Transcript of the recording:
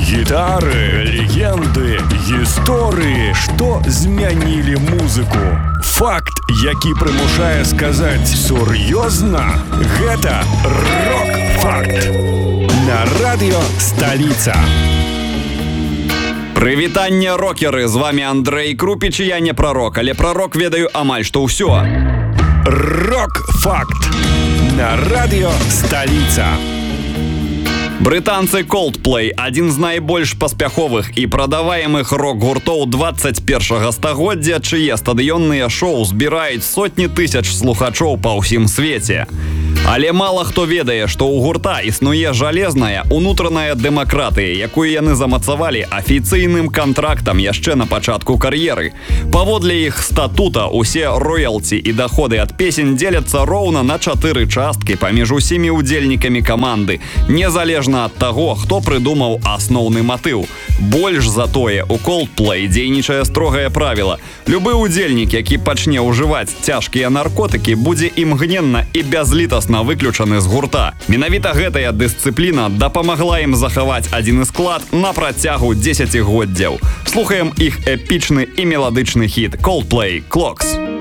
Гітары, легенды, гісторыі, што змянілі музыку. Факт, які прымушае сказаць сур'ёзна, гэта рок-факт. На радыё Сталіца. Прывітанне, рокеры! З вами Андрэй Крупіч, я не прарок, але пра рок ведаю амаль што ўсё. Рок-факт. На радыё Сталіца. Брытанцы Coldplay – адзін з найбольш паспяховых і прадаваемых рок-гуртоў 21 стагоддзя, чые стадыённыя шоу збіраюць сотні тысяч слухачоў па ўсім свеце. Але мала хто ведае, што ў гурта існуе жалезная унутраная дэмакратыя, якую яны замацавалі афіцыйным кантрактам яшчэ на пачатку кар'еры. Паводле іх статута усе роялці і даходы ад песень дзеляцца роўна на 4 часткі паміж усімі удзельнікамі каманды, незалежна ад таго, хто прыдумаў асноўны матыў. Больш за тое, у Coldplay дзейнічае строгае правіла. Любы удзельнік, які пачне ўжываць цяжкія наркотыкі, будзе імгненна і бязлітасна выключаны з гурта. Менавіта гэтая дысцыпліна дапамагла ім захаваць адзіны склад на працягу 10 годдзяў. Слухаем іх эпічны і меладычны хіт Coldplay «Clocks».